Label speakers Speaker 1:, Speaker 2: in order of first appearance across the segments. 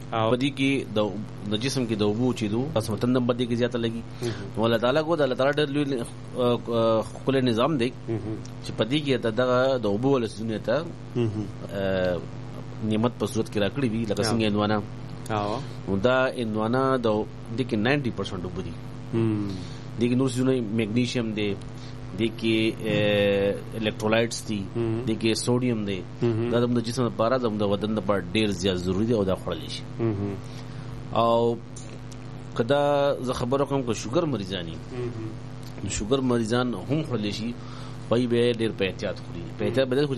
Speaker 1: بدی کې د جسم کې د اوبو چې دو پس متن نمبر دی کې زیاته لګي نو الله تعالی کو د الله تعالی ډېر خپل نظام دی چې پدی کې د اوبو ول سونه ته نعمت په صورت کې راکړي وي لکه څنګه اندوانا نو دا اندوانا د کې 90% اوبو دي دغه نور څه میګنیشیم دی دغه الکترولایټس دي دغه سوډیم دی دا د جسم لپاره د بدن لپاره ډیر زیات ضروری دی او دا خورل شي او کدا زه خبرو کوم کو شوګر مریضانی شوګر مریضان هم خورل شي پای به ډیر په احتیاط خوري په احتیاط بدل خو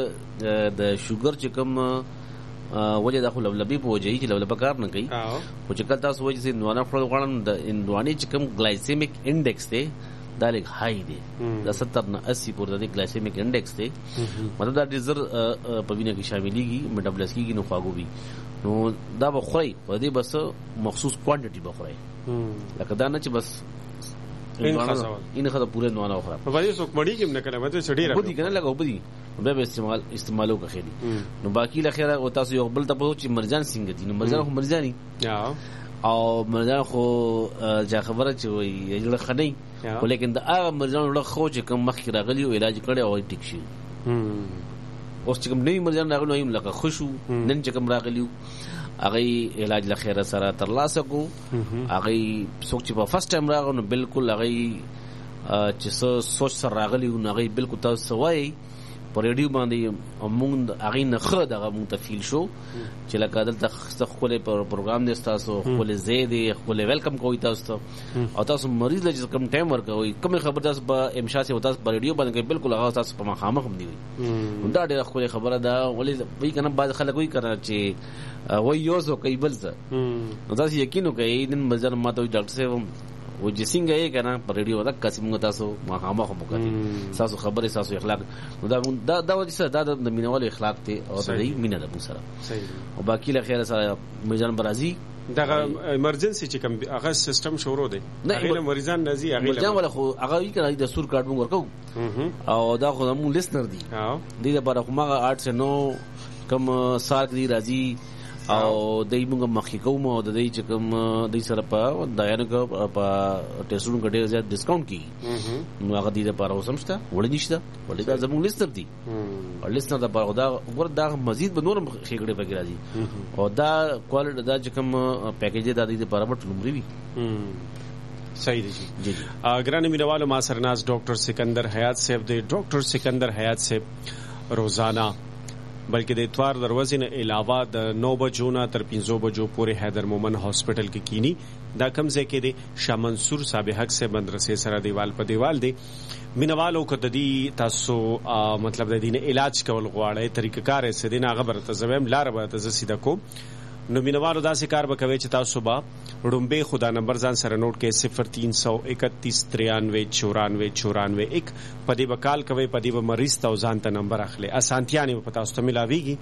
Speaker 1: د شوګر چې کوم وجه داخل لبلبي په وجه چې لبلبه کار نه کوي او چې کله تاسو وجه سي نوانه خپل غواړم د اندواني چې کوم ګلایسیمیک انډیکس دی دا لیک هاي دی د 70 نه 80 پورته دی ګلایسیمیک انډیکس دی مطلب دا ډیر زر په وینه کې شاملېږي میټابولیزم کې نو خواږو وي نو دا به خوري په دې بس مخصوص کوانټیټي به خوري لکه دا نه چې بس ان خدا پورے نوانا خراب
Speaker 2: په دې څوک مړی کې نه کله مته چډی راځي
Speaker 1: بدی کنه لګاو بدی به استعمالو کا خېدي نو باقی لخيره او تاسو یو بل ته پوهچ مرجان څنګه دي نو مرجان خو مرجاني او مرجان خو جا خبره چې وي یړه خنۍ ولیکن دا هغه مرجان له خو چې کوم مخ راغلی او علاج کړي او ټیک شي اوس چې کوم نوی مرجان راغلی ایم لکه خوشو نن چې کوم راغلی هغه علاج لخيره سره ترلاسه کو هغه څوک چې په فرست ټایم راغلو نو بالکل هغه چې سوچ سره راغلی نو هغه بالکل تاسو وایي په ریډیو باندې موږ هغه نه خره دغه موږ تفصیل شو چې لکه دلته خپل پروګرام دې تاسو خپل زید خپل ویلکم کوي تاسو او تاسو مریض لږ کم ټایم ورکوي کوم خبر تاسو په امشا سي تاسو په ریډیو باندې بالکل هغه تاسو په مخامخ هم دی دا ډېر خپل خبره ده ولې وی کنه بعض خلک وی کړه چې وای یوزو کوي بل څه نو تاسو یقین وکړئ نن بازار ماته ډاکټر صاحب و چې څنګه یې کنه پر ریډیو دا قسم تاسو مخامخ وکړي تاسو خبره تاسو اخلاق دا وجه سره دا د مینوال اخلاق ته او د مینه د سره او باقی له خیر سره مجان برازي
Speaker 2: دغه ایمرجنسي چې کوم هغه سیستم شروع دی هغه مریضان نزي هغه
Speaker 1: مجان ولا خو هغه یې کنه د سور کارت مونږ ورکو او دا خو مونږ لیسنر دي دې لپاره خو ماغه 8 نو کوم سال دی راځي او دای موږ مخکې کوم او د دې چې کوم د سره په دایانو په ټیسټونو کې ډېر زیات ډیسکاونټ کیږي نو هغه دې لپاره وسمشته وړي نشته وړي دا زموږ لیست دی او لیست نه دا دا ور دا مزید به نور خېګړې پکې راځي او دا کوالټي دا چې کوم پیکیج دا دې لپاره په لومړی وي
Speaker 2: صحیح دی جی ګرانه مینوالو ما سرناز ډاکټر سکندر حیات صاحب دی ډاکټر سکندر حیات صاحب روزانه بلکې د اتوار دروازې نه علاوه د 9 بجو نه تر 5 بجو پورې حیدر مومن هاسپټل کې کینی دا کوم ځای کې دی شاه منصور صاحب حق سے مدرسې سره دیوال په دیوال دی مینوالو کدی تاسو مطلب د دین علاج کول غواړي طریقه کار یې سدي نه خبره ته زویم لار به ته سیده کو نو مینوالو دا سې کار وکوي چې تاسو با ډومبه خدا نمبر ځان سره نوٹ کې 0331939494 پدې وکال کوي پدې و مریض ته ځان ته نمبر اخلي اسانتیا نه پتا تاسو ته ملاويږي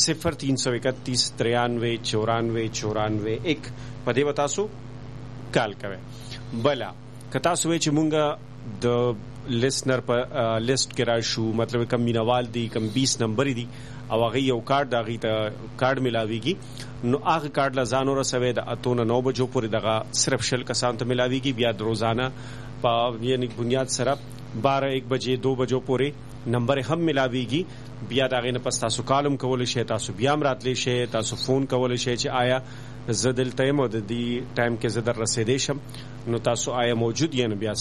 Speaker 2: 0331939494 پدې و تاسو کال کوي بلا کتا سوې چې مونږه د لیسنر په لیست کې راشو مطلب کم مینوال دي کم 20 نمبر دي او هغه یو کارت دغه ته کارت ملاويږي نو هغه کارت لزانو رسوي د اتونه 9 بجو پورې دغه صرف شل کسان ته ملاويږي بیا د روزانه په یعنی بنیاد سره 12 1 بجې 2 بجو پورې نمبر هم ملاويږي بیا دغه نه پس تاسو کالم کول شي تاسو بیا راتلی شي تاسو فون کول شي چې آیا زدل ټایم او د دې ټایم کې زدر رسیدې شم نو تاسو آیا موجود یې بیا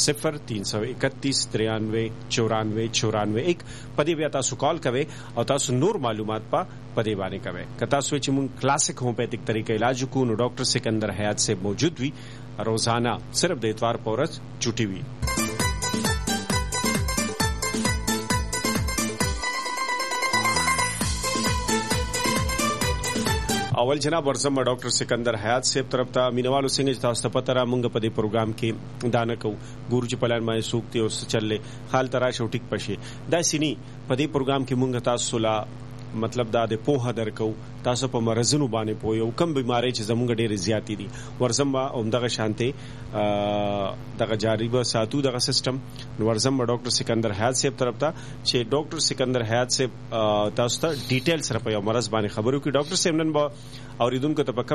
Speaker 2: 0331939494 پدې بیا تاسو کال کوي او تاسو نور معلومات پدې باندې کوي کتا سوچ مون کلاسیک ہومیوپیتھک طریقې علاج کو نو ډاکټر سکندر حیات سے موجود وی روزانہ صرف د اتوار پورس چټي وی اول جناب ورزم ډاکټر سکندر حیات صاحب طرف ته مینوالو څنګه تاسو ته پته را مونږ په دې پروګرام کې دانه کو ګورج پلان ما سوکته او چللې حال ترا شو ټیک پشي دا سینی په دې پروګرام کې مونږ تاسو لا مطلب دا د پوهه درکو تاسو په مرزونو باندې پویو کم بیماری چې زمونږ ډېر زیاتی دي ورزم اومدغه شانته دغه جاری به ساتو دغه سیستم ورزم ډاکټر سکندر حیات صاحب طرف ته چې ډاکټر سکندر حیات صاحب تاسو ته ډیټیل سره په یو مرز باندې خبرو کې ډاکټر صاحب نن به اوریدونکو ته په